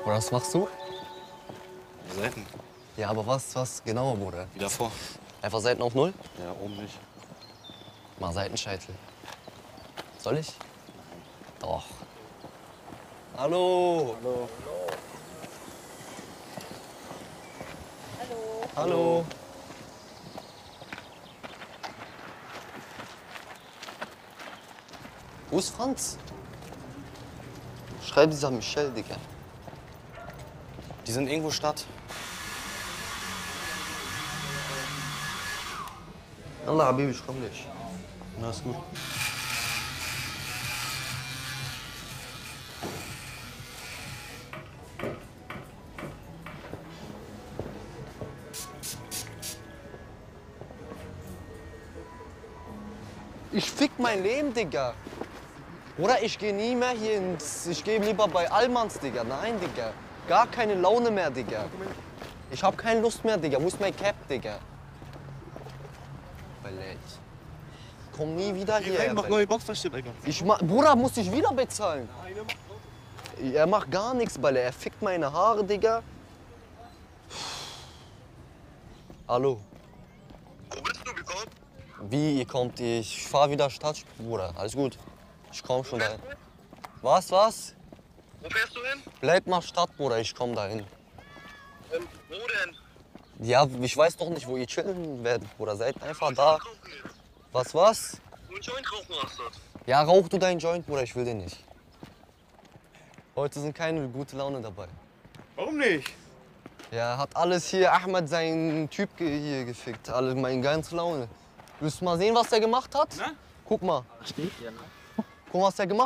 Bruder, was machst du? Seiten. Ja, aber was genauer, Bruder? Wieder vor. Einfach Seiten auf Null? Ja, oben nicht. Mal Seitenscheitel. Soll ich? Doch. Hallo. Hallo. Hallo. Wo ist Franz? Schreib dieser Michelle, Digga. Die sind irgendwo Stadt. Allah, Habibi, ich komm gleich. Na, ist gut. Ich fick mein Leben, Digga. Oder ich gehe nie mehr hier ins... Ich gehe lieber bei Allmanns, Digga. Nein, Digga. Gar keine Laune mehr, Digga. Ich hab keine Lust mehr, Digga. Wo ist mein Cap, Digga? Belegt. Komm nie wieder hier. Mach neue Boxverschnitt, Alter. Bruder, muss ich wieder bezahlen? Er macht gar nichts, Balle. Er fickt meine Haare, Digga. Hallo. Wo bist du gekommen? Wie, ihr kommt? Ich fahr wieder Stadt, Bruder. Alles gut. Ich komm schon dahin. Was? Wo fährst du hin? Bleib mal Stadt, Bruder. Ich komm dahin. Wo denn? Ja, ich weiß doch nicht, wo ihr chillen werdet, Bruder. Seid einfach da. Rauchen jetzt. Was? Wo ein Joint rauchen hast du? Ja, rauch du deinen Joint, Bruder. Ich will den nicht. Heute sind keine gute Laune dabei. Warum nicht? Ja, hat alles hier, Ahmed, seinen Typ hier gefickt. Meine ganze Laune. Willst du mal sehen, was der gemacht hat? Na? Guck mal. Guck mal, was der gemacht